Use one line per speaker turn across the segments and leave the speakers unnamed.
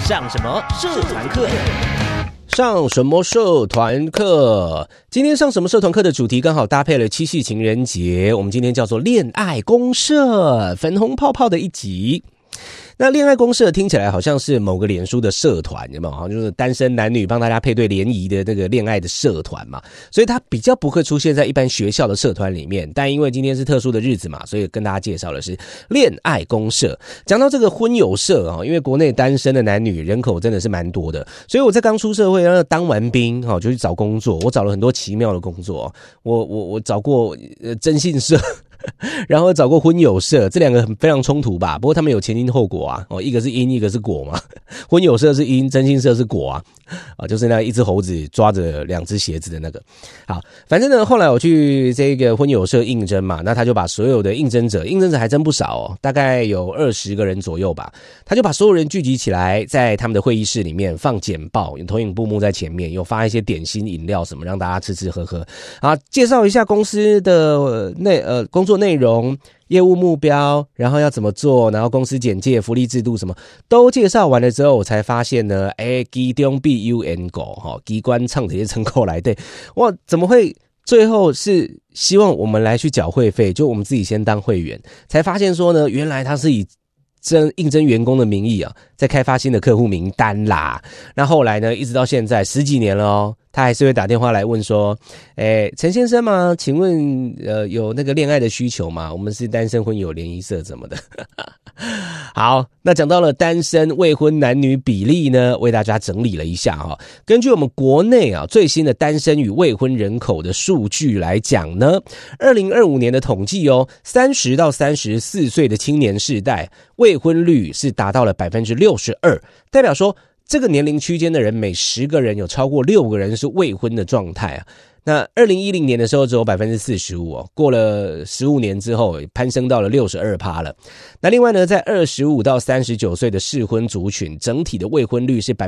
上什么社团课？
上什么社团课？今天上什么社团课的主题刚好搭配了七夕情人节，我们今天叫做恋爱公社，粉红泡泡的一集。那恋爱公社听起来好像是某个脸书的社团，有没有？好像就是单身男女帮大家配对联谊的那个恋爱的社团嘛，所以它比较不会出现在一般学校的社团里面。但因为今天是特殊的日子嘛，所以跟大家介绍的是恋爱公社。讲到这个婚友社啊，因为国内单身的男女人口真的是蛮多的，所以我在刚出社会，当完兵就去找工作。我找了很多奇妙的工作，我找过征信社。然后找过婚友社，这两个非常冲突吧，不过他们有前因后果啊，一个是因一个是果嘛。婚友社是因，征信社是果啊，就是那一只猴子抓着两只鞋子的那个。好，反正呢后来我去这个婚友社应征嘛，那他就把所有的应征者还真不少大概有20个人左右吧，他就把所有人聚集起来，在他们的会议室里面放简报，有投影布幕在前面，有发一些点心饮料什么让大家吃吃喝喝啊，介绍一下公司的工作内容、业务目标，然后要怎么做，然后公司简介、福利制度什么都介绍完了之后，我才发现呢，其中必有缘故机关唱这些成果来对，哇，怎么会最后是希望我们来去缴会费，就我们自己先当会员，才发现说呢，原来他是以应征员工的名义在开发新的客户名单啦。那后来呢，一直到现在10几年了他还是会打电话来问说，陈先生吗？请问有那个恋爱的需求吗？我们是单身婚友联谊社怎么的？好，那讲到了单身未婚男女比例呢，为大家整理了一下根据我们国内最新的单身与未婚人口的数据来讲呢，2025年的统计30到34岁的青年世代未婚率是达到了 62%， 代表说这个年龄区间的人每10个人有超过6个人是未婚的状态那2010年的时候只有 45%过了15年之后攀升到了 62% 了。那另外呢，在25到39岁的适婚族群，整体的未婚率是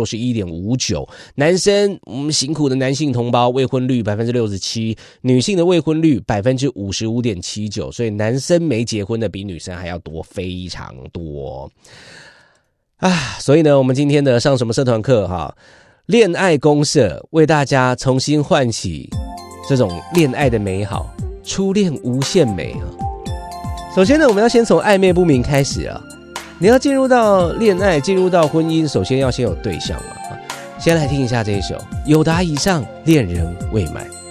61.59%， 男生我们辛苦的男性同胞未婚率 67%， 女性的未婚率 55.79%， 所以男生没结婚的比女生还要多非常多所以呢，我们今天的上什么社团课恋爱公社为大家重新唤起这种恋爱的美好，初恋无限美首先呢，我们要先从暧昧不明开始你要进入到恋爱，进入到婚姻，首先要先有对象嘛先来听一下这一首友达以上恋人未满。